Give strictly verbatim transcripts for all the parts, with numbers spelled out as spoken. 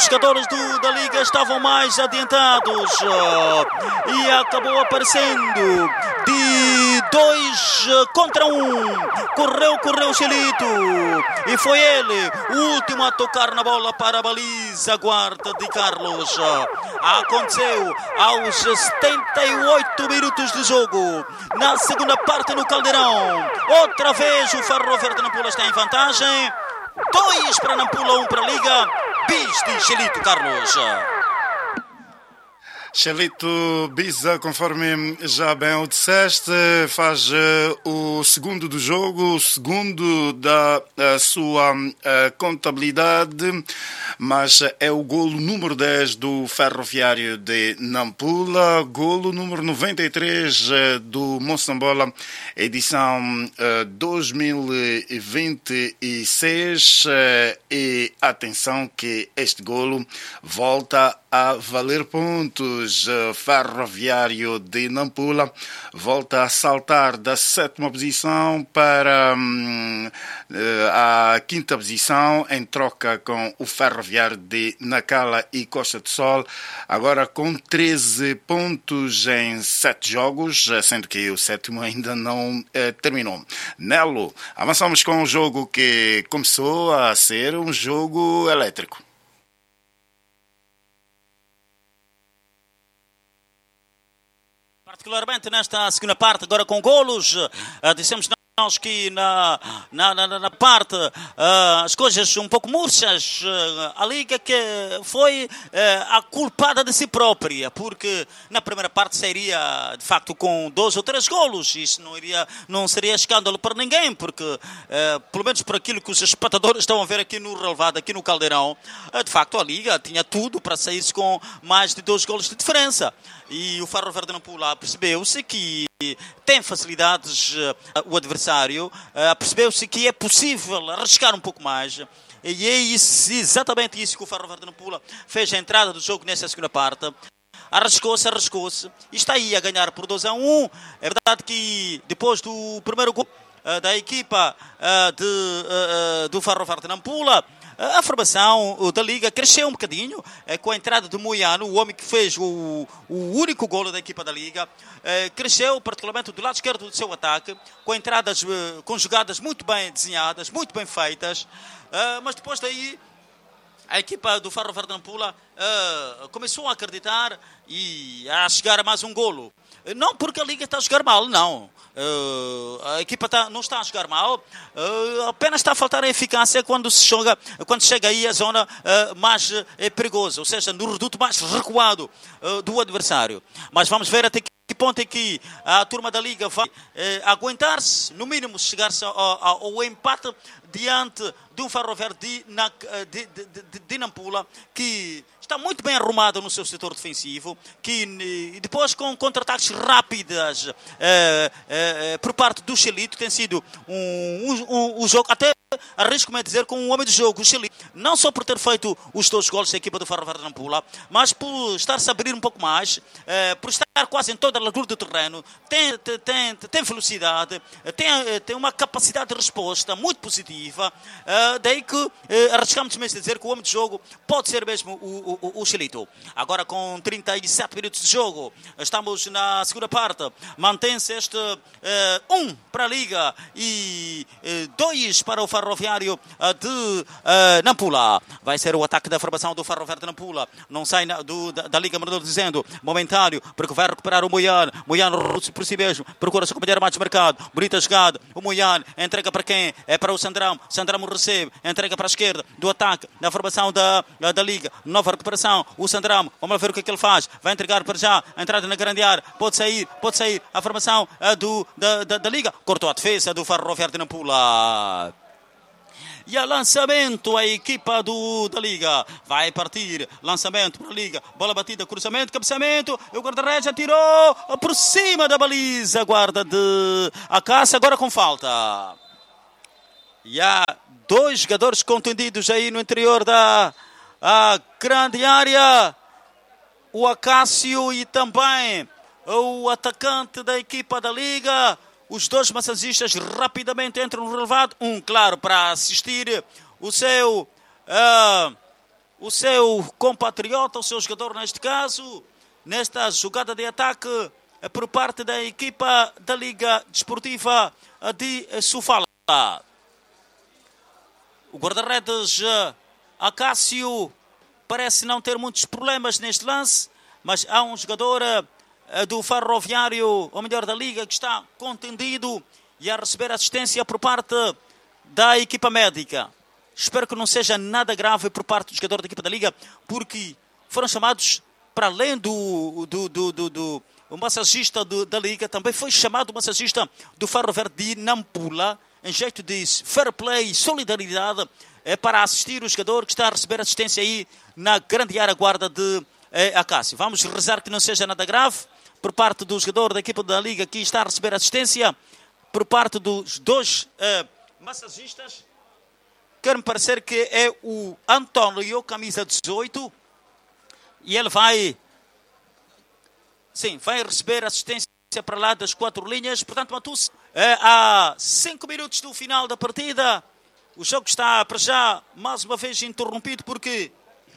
os jogadores do, da Liga estavam mais adiantados e acabou aparecendo de dois contra um. Correu, correu o Xelito e foi ele o último a tocar na bola para a baliza guarda de Carlos. Aconteceu aos setenta e oito minutos de jogo, na segunda parte no Caldeirão. Outra vez o Ferroviário de Nampula está em vantagem. Dois para Nampula, um para a Liga. Bis de Xelito, Carlos. Xelito Biza, conforme já bem o disseste, faz uh, o segundo do jogo, o segundo da uh, sua uh, contabilidade, mas é o golo número dez do Ferroviário de Nampula, golo número noventa e três uh, do Moçambola, edição uh, dois mil e vinte e seis, uh, e atenção que este golo volta a valer pontos. Ferroviário de Nampula volta a saltar da sétima posição para hum, a quinta posição, em troca com o Ferroviário de Nacala e Costa do Sol, agora com treze pontos em sete jogos, sendo que o sétimo ainda não eh, terminou. Nelo, avançamos com um jogo que começou a ser um jogo elétrico. Particularmente nesta segunda parte, agora com golos, uh, dissemos nós que na, na, na, na parte uh, as coisas um pouco murchas, uh, a Liga que foi uh, a culpada de si própria, porque na primeira parte sairia de facto com dois ou três golos, isso não, iria, não seria escândalo para ninguém, porque uh, pelo menos por aquilo que os espectadores estão a ver aqui no relevado, aqui no Caldeirão, uh, de facto a Liga tinha tudo para sair com mais de dois golos de diferença. E o Ferroviário de Nampula percebeu-se que tem facilidades, uh, o adversário, uh, percebeu-se que é possível arriscar um pouco mais. E é isso, exatamente isso que o Ferroviário de Nampula fez a entrada do jogo nessa segunda parte. Arriscou-se, arriscou-se e está aí a ganhar por dois a um. É verdade que depois do primeiro gol uh, da equipa uh, de, uh, uh, do Ferroviário de Nampula, a formação da Liga cresceu um bocadinho eh, com a entrada do Moiano, o homem que fez o, o único golo da equipa da Liga. Eh, cresceu particularmente do lado esquerdo do seu ataque, com entradas, eh, com jogadas muito bem desenhadas, muito bem feitas. Eh, mas depois daí, a equipa do Ferroviário de Nampula eh, começou a acreditar e a chegar a mais um golo. Não porque a Liga está a jogar mal, não. Uh, a equipa tá, não está a jogar mal, uh, apenas está a faltar a eficácia quando se joga, quando chega aí a zona uh, mais uh, perigosa, ou seja, no reduto mais recuado uh, do adversário. Mas vamos ver até que ponto é que a turma da Liga vai uh, aguentar-se, no mínimo chegar-se ao, ao, ao empate diante de um Ferroviário de, de, de, de, de Nampula, que está muito bem arrumado no seu setor defensivo, que depois com contra-ataques rápidas uh, uh, uh, por parte do Xelito, tem sido um, um, um, um jogo, até arrisco-me a dizer, com um homem de jogo, o Xelito, não só por ter feito os dois gols da equipa do Ferroviário de Nampula, mas por estar-se a abrir um pouco mais, uh, por estar quase em toda a largura do terreno, tem, tem, tem velocidade, tem, tem uma capacidade de resposta muito positiva, uh, daí que uh, arriscamos mesmo a dizer que o homem de jogo pode ser mesmo o, o, o Xelito. Agora com trinta e sete minutos de jogo, estamos na segunda parte, mantém-se este uh, um para a Liga e uh, dois para o Ferroviário uh, de uh, Nampula. Vai ser o ataque da formação do Ferroviário de Nampula, não sai na, do, da, da Liga, melhor dizendo, momentário, porque vai recuperar o Moiano. Moiano por si mesmo, procura se acompanhar mais desmarcado, bonita jogada, o Moiano entrega para quem? É para o Sandrão, Sandrão recebe, entrega para a esquerda do ataque, na formação da, da Liga, nova recuperação, o Sandrão, vamos ver o que é que ele faz, vai entregar para já, a entrada na grande área, pode sair, pode sair, a formação a do, da, da, da Liga, cortou a defesa do Ferroviário de Nampula. E a lançamento, a equipa do, da Liga vai partir, lançamento para a Liga, bola batida, cruzamento, cabeceamento, e o guarda-redes atirou por cima da baliza, guarda de Acácio, agora com falta. E há dois jogadores contundidos aí no interior da a grande área, o Acácio e também o atacante da equipa da Liga. Os dois massagistas rapidamente entram no relevado. Um, claro, para assistir o seu, uh, o seu compatriota, o seu jogador neste caso, nesta jogada de ataque por parte da equipa da Liga Desportiva de Sofala. O guarda-redes Acácio parece não ter muitos problemas neste lance, mas há um jogador do Ferroviário, ou melhor da Liga, que está contendido e a receber assistência por parte da equipa médica. Espero que não seja nada grave por parte do jogador da equipa da Liga, porque foram chamados, para além do, do, do, do, do o massagista do, da Liga, também foi chamado o massagista do Ferroviário de Nampula, em jeito de fair play e solidariedade, é, para assistir o jogador que está a receber assistência aí na grande área guarda de é, Acácio. Vamos rezar que não seja nada grave por parte do jogador da equipa da Liga que está a receber assistência por parte dos dois é, massagistas. Quer-me parecer que é o António, camisa dezoito, e ele vai, sim, vai receber assistência para lá das quatro linhas. Portanto, Matus, é, há cinco minutos do final da partida, o jogo está para já mais uma vez interrompido porque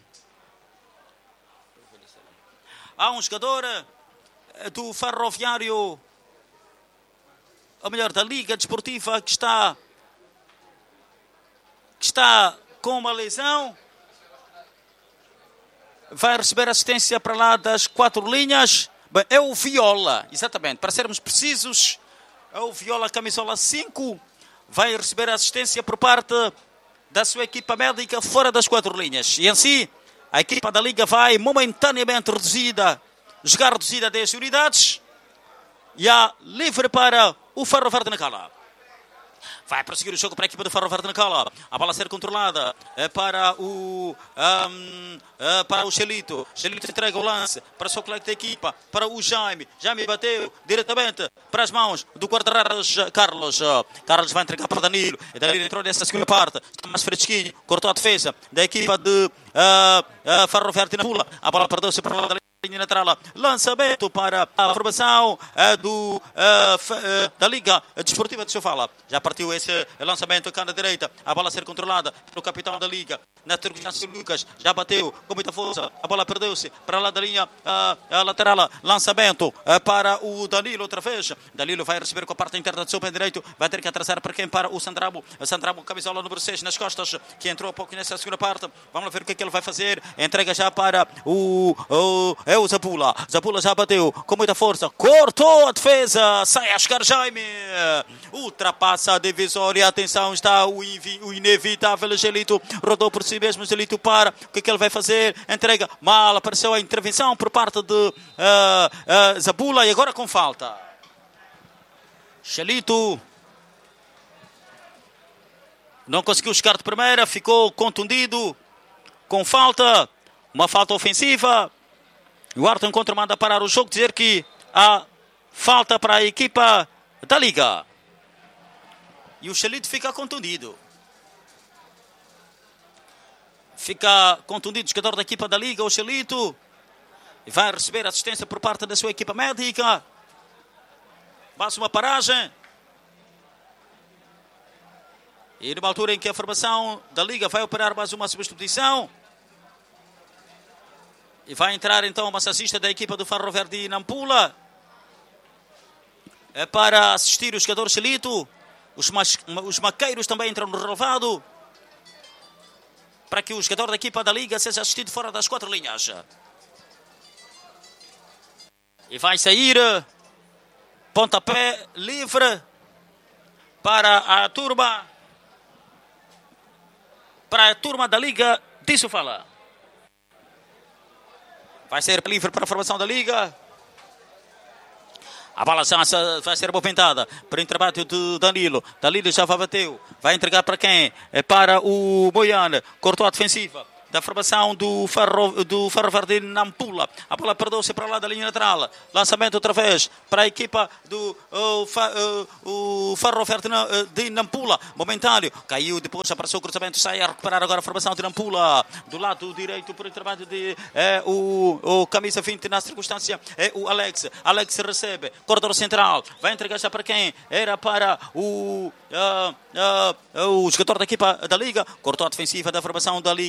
há um jogador do Ferroviário, ou melhor, da Liga Desportiva, que está que está com uma lesão. Vai receber assistência para lá das quatro linhas. Bem, é o Viola, exatamente, para sermos precisos, é o Viola, camisola cinco, vai receber assistência por parte da sua equipa médica fora das quatro linhas. E em si, a equipa da Liga vai momentaneamente reduzida, jogar reduzida a dez unidades, e há livre para o Ferroviário de Nacala. Vai prosseguir o jogo para a equipa do Ferroviário de Nacala. A bola a ser controlada é para o um, é para o Xelito. Xelito entrega o lance para o seu colega da equipa, para o Jaime. Jaime bateu diretamente para as mãos do guarda-redes Carlos. Carlos vai entregar para Danilo. E Danilo entrou nessa segunda parte. Está mais fresquinho. Cortou a defesa da equipa de uh, uh, Ferroviário de Nampula. A bola perdeu-se para o lado da linha lateral. Lançamento para a formação uh, do, uh, uh, da Liga Desportiva de Sofala. Já partiu esse lançamento cá na direita. A bola a ser controlada pelo capitão da Liga. Na circunstância, Lucas já bateu com muita força. A bola perdeu-se para lá da linha uh, lateral. Lançamento uh, para o Danilo outra vez. Danilo vai receber com a parte interna do seu pé direito. Vai ter que atrasar para quem? Para o Sandramo. Sandramo, camisola número seis nas costas, que entrou um pouco nessa segunda parte. Vamos ver o que é que ele vai fazer. Entrega já para o, o é o Zabula. Zabula já bateu com muita força. Cortou a defesa. Sai a chegar Jaime. Ultrapassa a divisória. Atenção, está o, o inevitável Gelito. Rodou por si mesmo. Gelito para. O que é que ele vai fazer? Entrega. Mal apareceu a intervenção por parte de uh, uh, Zabula. E agora com falta. Gelito não conseguiu chegar de primeira. Ficou contundido. Com falta. Uma falta ofensiva. O árbitro encontra manda parar o jogo, dizer que há falta para a equipa da Liga. E o Xelito fica contundido. Fica contundido o jogador da equipa da Liga, o Xelito. E vai receber assistência por parte da sua equipa médica. Mais uma paragem. E numa altura em que a formação da Liga vai operar mais uma substituição. E vai entrar então o massagista da equipa do Ferroviário de Nampula. É para assistir o jogador Xelito. Os, os maqueiros também entram no relevado. Para que o jogador da equipa da Liga seja assistido fora das quatro linhas. E vai sair pontapé livre para a turma. Para a turma da Liga de Sofala. Vai ser livre para a formação da Liga. A bola já vai ser movimentada para o trabalho de Danilo. Danilo já vai bateu. Vai entregar para quem? É para o Boiana. Cortou a defensiva da formação do Ferro, do Ferroviário de Nampula. A bola perdeu-se para lá da linha lateral. Lançamento outra vez para a equipa do uh, uh, uh, Ferroviário de, de Nampula. Momentâneo. Caiu, depois apareceu o cruzamento. Sai a recuperar agora a formação de Nampula. Do lado direito por trabalho de é, o, o camisa vinte na circunstância. É o Alex. Alex recebe. Corredor central. Vai entregar já para quem? Era para o, uh, uh, o jogador da equipa da Liga. Cortou a defensiva da formação da Liga.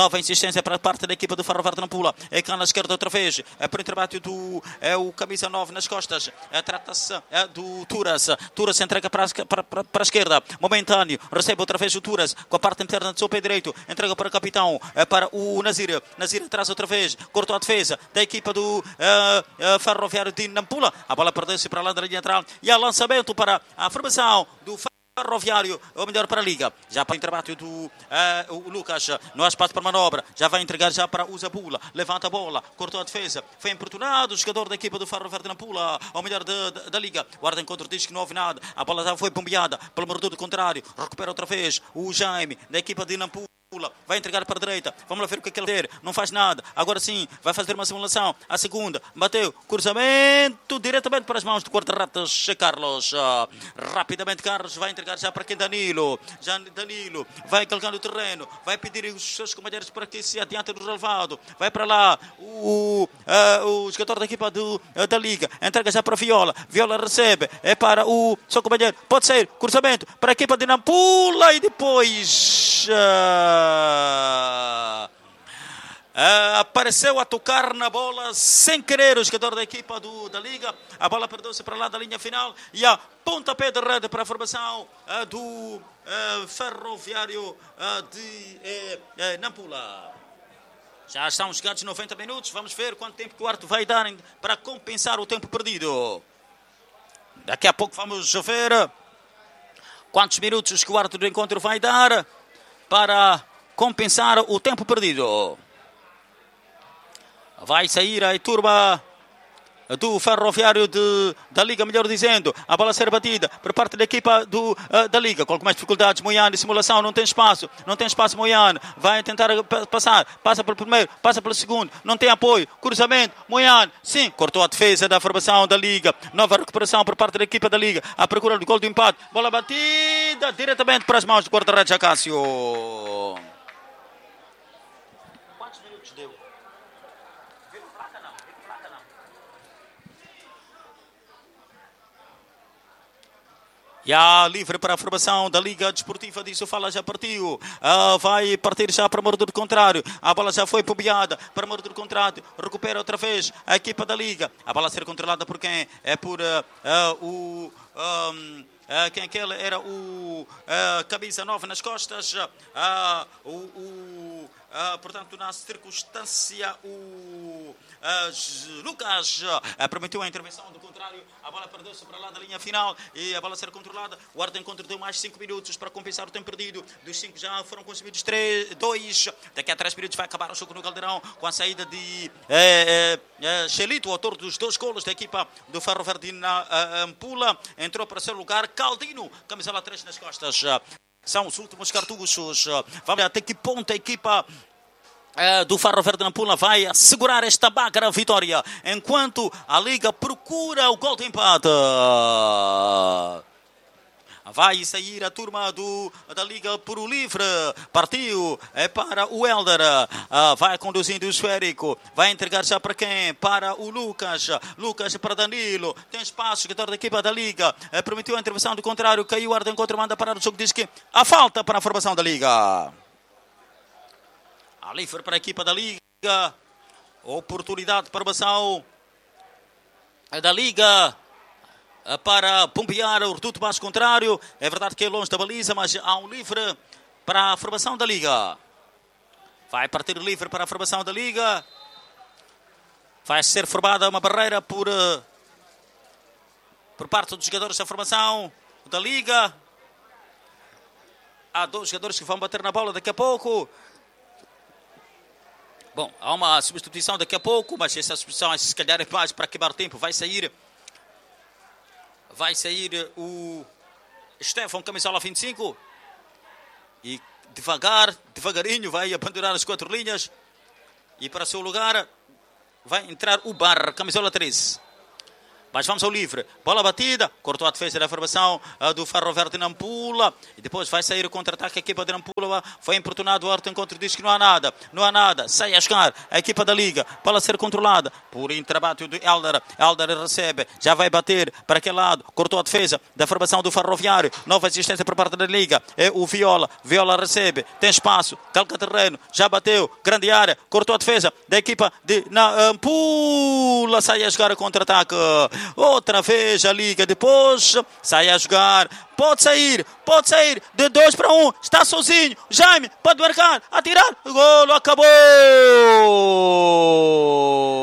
Nova insistência para a parte da equipa do Ferroviário de Nampula. É cá na esquerda outra vez. É por intermédio do é o camisa nove nas costas. É, trata-se é, do Turas. Turas entrega para a, para, para, para a esquerda. Momentâneo. Recebe outra vez o Turas com a parte interna do seu pé direito. Entrega para o capitão. É para o Nazir. Nazir atrás outra vez. Cortou a defesa da equipa do é, é, Ferroviário de Nampula. A bola perdeu-se para lá da linha central. E há lançamento para a formação do Ferroviário, ou melhor para a Liga. Já para o trabalho do uh, o Lucas, não há espaço para manobra, já vai entregar já para o Zabula, levanta a bola, cortou a defesa, foi importunado o jogador da equipa do Ferroviário de Nampula, ou melhor da, da, da Liga. Guarda encontro diz que não houve nada, a bola já foi bombeada pelo marcador do contrário, recupera outra vez o Jaime da equipa de Nampula. Vai entregar para a direita, vamos lá ver o que é que ele ter. Não faz nada, agora sim vai fazer uma simulação. A segunda, bateu, cruzamento diretamente para as mãos do guarda-redes Carlos. Uh, rapidamente Carlos vai entregar já para quem? Danilo. Já Danilo vai calcando o terreno, vai pedir os seus companheiros para que se adiante do relevado. Vai para lá o, uh, o jogador da equipa do, uh, da Liga, entrega já para Viola. Viola recebe, é para o seu companheiro, pode ser, cruzamento para a equipa de Nampula e depois... Uh, Uh, uh, apareceu a tocar na bola sem querer o jogador da equipa do, da Liga. A bola perdeu-se para lá da linha final e a pontapé de rede para a formação uh, do uh, Ferroviário uh, de uh, uh, Nampula. Já estão chegados noventa minutos. Vamos ver quanto tempo que o árbitro vai dar para compensar o tempo perdido. Daqui a pouco vamos ver quantos minutos que o árbitro do encontro vai dar para compensar o tempo perdido. Vai sair a turma do Ferroviário de, da Liga, melhor dizendo. A bola a ser batida por parte da equipa do, uh, da Liga. Com mais dificuldades, Moiano, simulação, não tem espaço. Não tem espaço, Moiano. Vai tentar passar. Passa pelo primeiro, passa pelo segundo. Não tem apoio. Cruzamento, Moiano. Sim, cortou a defesa da formação da Liga. Nova recuperação por parte da equipa da Liga. À procura do gol do empate. Bola batida diretamente para as mãos do guarda-redes Acácio. Quantos minutos deu? Viu placa não? Viu placa não? E a livre para a formação da Liga Desportiva de Sofala já partiu. Ah, vai partir já para o mordor contrário. A bola já foi bombeada para o mordor contrário. Recupera outra vez a equipa da Liga. A bola a ser controlada por quem? É por uh, uh, o... Um, Uh, quem aquele era o uh, camisa nove nas costas, uh, o, o uh, portanto na circunstância o uh, Lucas uh, permitiu a intervenção do contrário, a bola perdeu-se para lá da linha final e a bola ser controlada. O árbitro encontro deu mais cinco minutos para compensar o tempo perdido. Dos cinco já foram consumidos dois. Daqui a três minutos vai acabar o jogo no Caldeirão com a saída de eh, eh, Xelito, o autor dos dois golos da equipa do Ferroviário de Nampula. Entrou para seu lugar Caldino, camisola três nas costas. São os últimos cartuchos. Vamos ver até que ponto a equipa do Ferroviário de Nampula vai assegurar esta magra vitória, enquanto a Liga procura o gol de empate. Vai sair a turma do, da Liga por o livre. Partiu é para o Helder. Ah, vai conduzindo o esférico. Vai entregar já para quem? Para o Lucas. Lucas para Danilo. Tem espaço, jogador da equipa da Liga. É, permitiu a intervenção do contrário. Caiu o ar de encontro, manda parar o jogo. Diz que há falta para a formação da Liga. A livre para a equipa da Liga. Oportunidade de formação da Liga para bombear o reduto mais contrário. É verdade que é longe da baliza, mas há um livre para a formação da Liga. Vai partir livre para a formação da Liga. Vai ser formada uma barreira por, por parte dos jogadores da formação da Liga. Há dois jogadores que vão bater na bola daqui a pouco. Bom, há uma substituição daqui a pouco, mas essa substituição se calhar é mais para queimar tempo. Vai sair... Vai sair o Stefan, camisola vinte e cinco. E devagar, devagarinho, vai abandonar as quatro linhas. E para seu lugar vai entrar o Barra, camisola treze. Mas vamos ao livre. Bola batida. Cortou a defesa da formação uh, do Ferroviário de Nampula. E depois vai sair o contra-ataque. A equipa de Nampula foi importunado. O Horto Encontro diz que não há nada. Não há nada. Sai a jogar a equipa da Liga. Bola a ser controlada por intrabato de Elder. Elder recebe. Já vai bater para aquele lado. Cortou a defesa da formação do Ferroviário. Nova existência por parte da Liga. É o Viola. Viola recebe. Tem espaço. Calca terreno. Já bateu. Grande área. Cortou a defesa da equipa de Nampula. Sai a jogar o contra-ataque. Outra vez a Liga, depois sai a jogar, pode sair, pode sair, de dois para um, está sozinho, Jaime pode marcar, atirar, golo, acabou!